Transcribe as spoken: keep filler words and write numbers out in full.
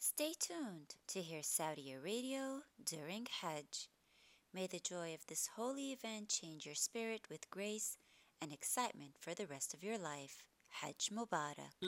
Stay tuned to hear Saudi Radio during Hajj. May the joy of this holy event change your spirit with grace and excitement for the rest of your life. Hajj Mubarak.